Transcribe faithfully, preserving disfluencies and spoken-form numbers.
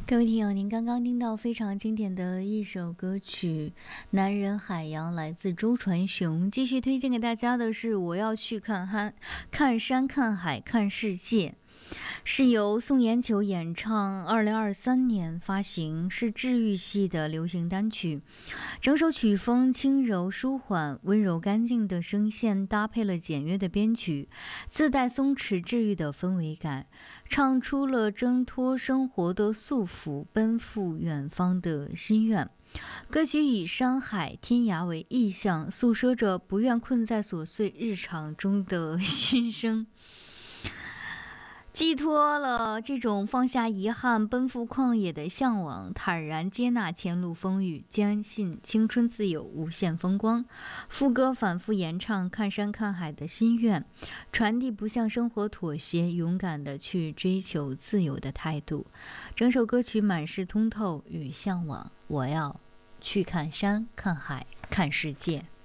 各位听友，您刚刚听到非常经典的一首歌曲《男人海洋》，来自周传雄。继续推荐给大家的是《我要去看海、看山、看海、看世界》，是由宋妍球演唱，二零二三年发行，是治愈系的流行单曲。整首曲风轻柔舒缓、温柔干净的声线，搭配了简约的编曲，自带松弛治愈的氛围感，唱出了挣脱生活的束缚、奔赴远方的心愿。歌曲以山海天涯为意象，诉说着不愿困在琐碎日常中的心声，寄托了这种放下遗憾、奔赴旷野的向往，坦然接纳前路风雨，坚信青春自有无限风光。副歌反复演唱看山看海的心愿，传递不向生活妥协、勇敢地去追求自由的态度。整首歌曲满是通透与向往，我要去看山、看海、看世界。